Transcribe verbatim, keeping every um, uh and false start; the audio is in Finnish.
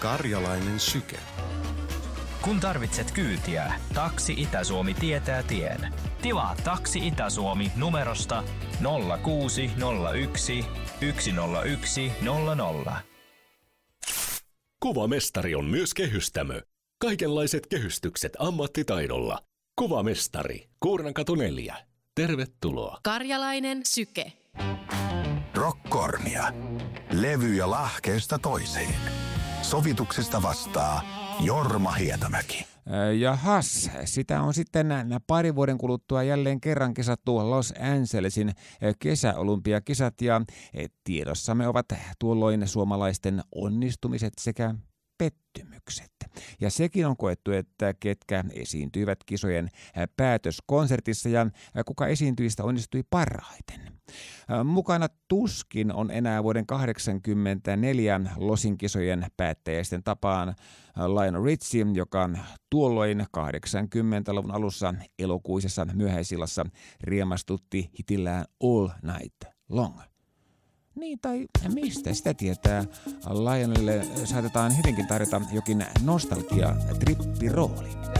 Karjalainen syke. Kun tarvitset kyytiä, Taksi Itä-Suomi tietää tien. Tilaa Taksi Itä-Suomi numerosta nolla kuusi nolla yksi yksi nolla yksi nolla nolla. Kuvamestari on myös kehystämö. Kaikenlaiset kehystykset ammattitaidolla. Kuvamestari, Kuurnankatu neljä. Tervetuloa. Karjalainen syke. Rockkornia. Levyjä lahkeesta toiseen. Sovituksesta vastaa Jorma Hietamäki. Jahas, sitä on sitten pari vuoden kuluttua jälleen kerran kisattu Los Angelesin kesäolympiakisat ja tiedossamme ovat tuolloin suomalaisten onnistumiset sekä pettymykset. Ja sekin on koettu, että ketkä esiintyivät kisojen päätöskonsertissa ja kuka esiintyjistä onnistui parhaiten. Mukana tuskin on enää vuoden kahdeksankymmentäneljä Losin kisojen päättäjäisten tapaan Lionel Richie, joka tuolloin kahdeksankymmentäluvun alussa elokuisessa myöhäisillassa riemastutti hitillään All Night Long. Niin, tai mistä sitä tietää? Lionelille saatetaan hyvinkin tarjota jokin nostalgia-trippirooli.